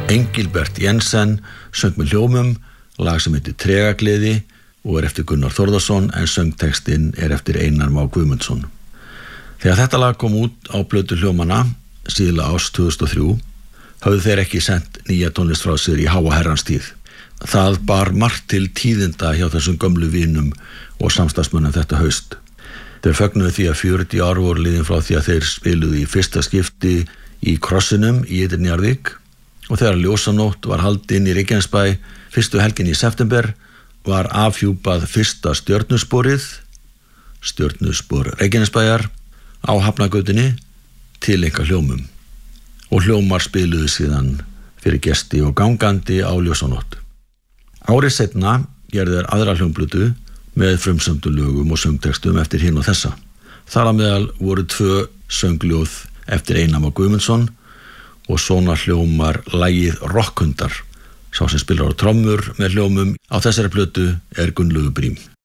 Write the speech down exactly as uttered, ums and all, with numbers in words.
Engilbert Jensen söng með hljómum lag sem heitir Tregagleði og er eftir Gunnar Þórðarsson en söngtekstinn er eftir Einar Má Guðmundsson. Þegar þetta lag kom út á plötu hljómana síðla árs tvö þúsund og þrjú höfðu þeir ekki sent nýja tónlist frá sér í háa herrans tíð. Það bar margt til tíðinda hjá þessum gömlu vinum og samstarfsmönnum þetta haust. Þeir fögnuðu því að fjörutíu ár voru liðin frá því að þeir spiluðu í fyrsta skipti í Krossinum í Ytri Njarðvík og þegar ljósanótt var haldin í Reykjanesbæ fyrstu helgin í september var afhjúpað fyrsta stjörnusporið, stjörnuspor Reykjanesbæjar á Hafnargötunni til einhver hljómum og hljómar spiluðu síðan fyrir gesti og gangandi á ljósanótt. Árið seinna gerðu þeir aðra hljómplötu með frumsömdu lögum og söngtekstum eftir hinn og þessa. Þar að meðal voru tvö söngljóð eftir Einar Má Guðmundsson og svona hljómar lagið Rokkhundar. Sá sem spilar á trommur með hljómum á þessari plötu er Gunnlaugur Brím.